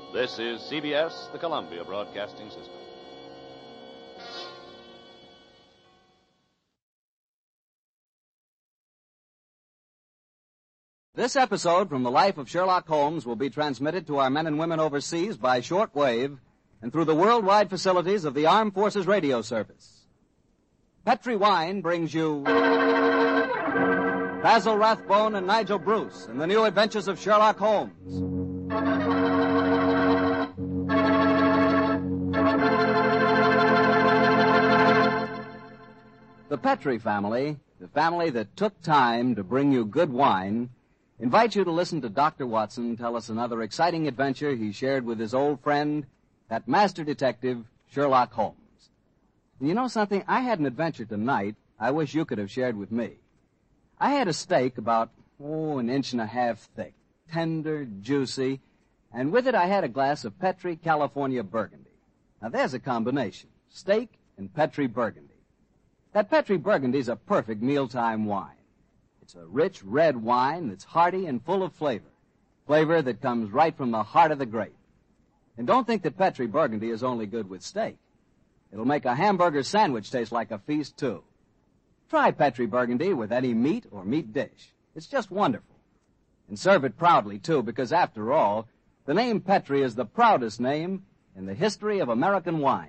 This is CBS, the Columbia Broadcasting System. This episode from the life of Sherlock Holmes will be transmitted to our men and women overseas by shortwave and through the worldwide facilities of the Armed Forces Radio Service. Petri Wine brings you Basil Rathbone and Nigel Bruce in the new adventures of Sherlock Holmes. The Petri family, the family that took time to bring you good wine, invite you to listen to Dr. Watson tell us another exciting adventure he shared with his old friend, that master detective, Sherlock Holmes. You know something? I had an adventure tonight I wish you could have shared with me. I had a steak about, an inch and a half thick, tender, juicy, and with it I had a glass of Petri California Burgundy. Now there's a combination, steak and Petri Burgundy. That Petri Burgundy's a perfect mealtime wine. It's a rich red wine that's hearty and full of flavor. Flavor that comes right from the heart of the grape. And don't think that Petri Burgundy is only good with steak. It'll make a hamburger sandwich taste like a feast, too. Try Petri Burgundy with any meat or meat dish. It's just wonderful. And serve it proudly, too, because after all, the name Petri is the proudest name in the history of American wine.